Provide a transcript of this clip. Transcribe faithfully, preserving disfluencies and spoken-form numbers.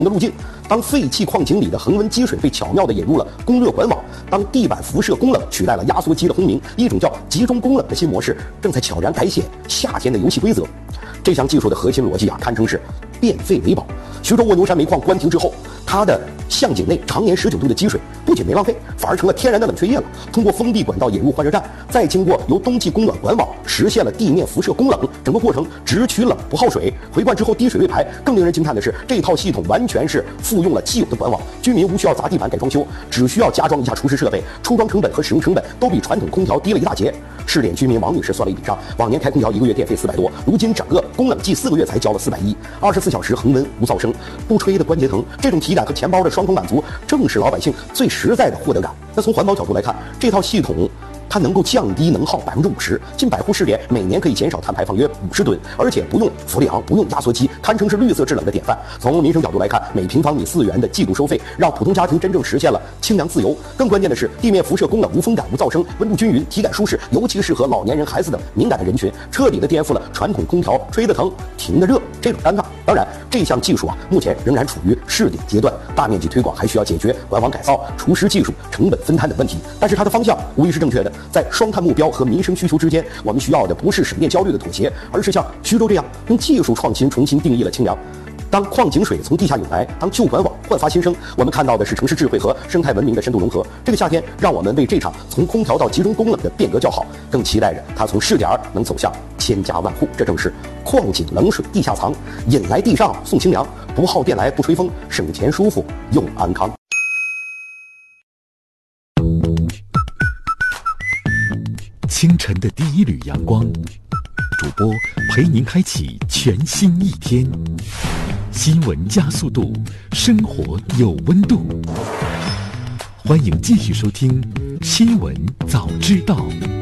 的路径。当废弃矿井里的恒温积水被巧妙地引入了供热管网，当地板辐射供冷取代了压缩机的轰鸣，一种叫集中供冷的新模式正在悄然改写夏天的游戏规则。这项技术的核心逻辑啊，堪称是变废为宝。徐州蜗牛山煤矿关停之后，它的巷井内常年十九度的积水不仅没浪费，反而成了天然的冷却液了。通过封闭管道引入换热站，再经过由冬季供暖管网实现了地面辐射供冷，整个过程只取冷不耗水。回灌之后滴水未排，更令人惊叹的是，这套系统完全是复用了既有的管网，居民无需要砸地板改装修，只需要加装一下除湿设备，出装成本和使用成本都比传统空调低了一大截。试点居民王女士算了一笔账，往年开空调一个月电费四百多，如今整个供冷季四个月才交了四百一，二十四小时恒温无噪声，不吹的关节疼，这种体感和钱包的双重满足，正是老百姓最实在的获得感。那从环保角度来看，这套系统它能够降低能耗百分之五十，近百户试点每年可以减少碳排放约五十吨，而且不用氟利昂，不用压缩机，堪称是绿色制冷的典范。从民生角度来看，每平方米四元的季度收费，让普通家庭真正实现了清凉自由。更关键的是，地面辐射供冷无风感、无噪声，温度均匀，体感舒适，尤其适合老年人、孩子等敏感的人群，彻底的颠覆了传统空调吹得疼、停得热这种尴尬。当然，这项技术啊，目前仍然处于试点阶段，大面积推广还需要解决管网改造、除湿技术、成本分摊等问题。但是它的方向无疑是正确的。在双碳目标和民生需求之间，我们需要的不是省电焦虑的妥协，而是像徐州这样用技术创新重新定义了清凉。当矿井水从地下涌来，当旧管网焕发新生，我们看到的是城市智慧和生态文明的深度融合。这个夏天，让我们为这场从空调到集中供冷的变革叫好，更期待着它从试点能走向千家万户。这正是矿井冷水地下藏，引来地上送清凉，不耗电来不吹风，省钱舒服又安康。 清晨的第一缕阳光，主播陪您开启全新一天。新闻加速度，生活有温度。欢迎继续收听《新闻早知道》。